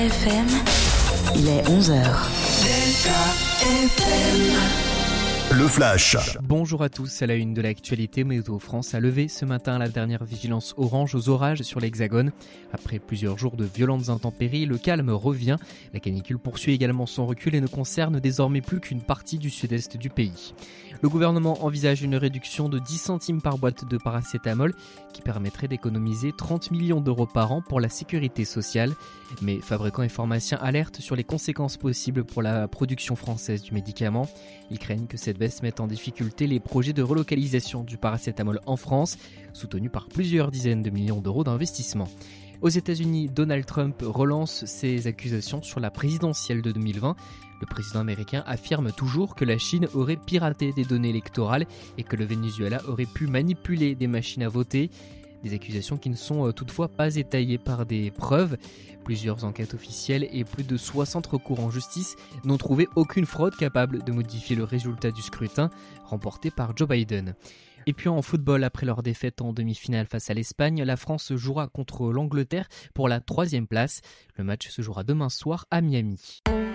FM, il est 11h. Le Flash. Bonjour à tous, à la une de l'actualité, Météo France a levé ce matin la dernière vigilance orange aux orages sur l'Hexagone. Après plusieurs jours de violentes intempéries, le calme revient. La canicule poursuit également son recul et ne concerne désormais plus qu'une partie du sud-est du pays. Le gouvernement envisage une réduction de 10 centimes par boîte de paracétamol qui permettrait d'économiser 30 millions d'euros par an pour la sécurité sociale. Mais fabricants et pharmaciens alertent sur les conséquences possibles pour la production française du médicament. Ils craignent que cette baisse mette en difficulté les projets de relocalisation du paracétamol en France, soutenus par plusieurs dizaines de millions d'euros d'investissement. Aux États-Unis, Donald Trump relance ses accusations sur la présidentielle de 2020. Le président américain affirme toujours que la Chine aurait piraté des données électorales et que le Venezuela aurait pu manipuler des machines à voter. Des accusations qui ne sont toutefois pas étayées par des preuves. Plusieurs enquêtes officielles et plus de 60 recours en justice n'ont trouvé aucune fraude capable de modifier le résultat du scrutin remporté par Joe Biden. Et puis en football, après leur défaite en demi-finale face à l'Espagne, la France jouera contre l'Angleterre pour la 3e place. Le match se jouera demain soir à Miami.